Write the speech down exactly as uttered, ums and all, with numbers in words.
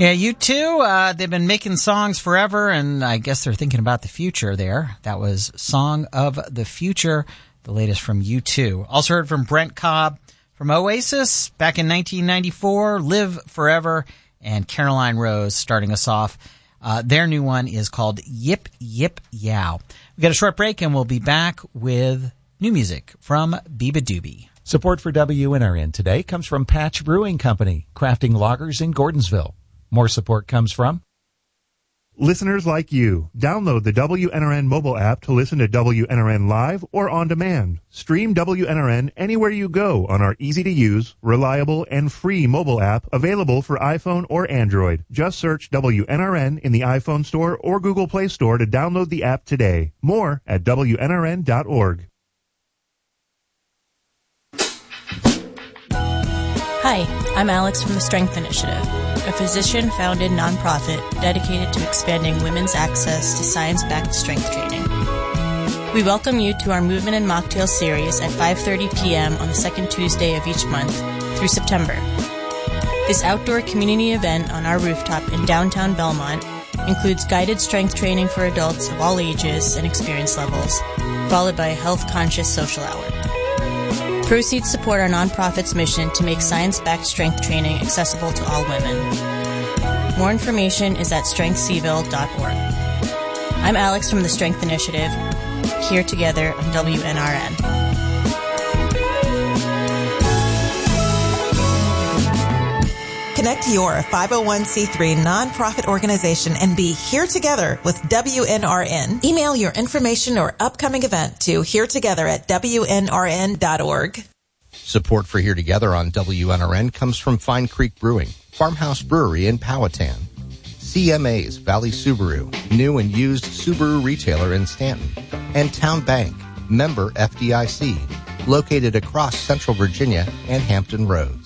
Yeah, U two, uh, they've been making songs forever, and I guess they're thinking about the future there. That was Song of the Future, the latest from U two. Also heard from Brent Cobb from Oasis back in nineteen ninety-four, Live Forever, and Caroline Rose starting us off. Uh, their new one is called Yip Yip Yow. We've got a short break, and we'll be back with new music from Biba Doobie. Support for W N R N today comes from Patch Brewing Company, crafting lagers in Gordonsville. More support comes from listeners like you. Download the W N R N mobile app to listen to W N R N live or on demand. Stream W N R N anywhere you go on our easy-to-use, reliable, and free mobile app available for iPhone or Android. Just search W N R N in the iPhone Store or Google Play Store to download the app today. More at W N R N dot org. Hi, I'm Alex from the Strength Initiative, a physician-founded nonprofit dedicated to expanding women's access to science-backed strength training. We welcome you to our Movement and Mocktail series at five thirty p.m. on the second Tuesday of each month through September. This outdoor community event on our rooftop in downtown Belmont includes guided strength training for adults of all ages and experience levels, followed by a health-conscious social hour. Proceeds support our nonprofit's mission to make science-backed strength training accessible to all women. More information is at strength seville dot org. I'm Alex from the Strength Initiative, here together on W N R N. Connect your five oh one c three nonprofit organization and be here together with W N R N. Email your information or upcoming event to here together at W N R N dot org. Support for Here Together on W N R N comes from Fine Creek Brewing, Farmhouse Brewery in Powhatan, C M A's Valley Subaru, new and used Subaru retailer in Stanton, and Town Bank, member F D I C, located across Central Virginia and Hampton Road.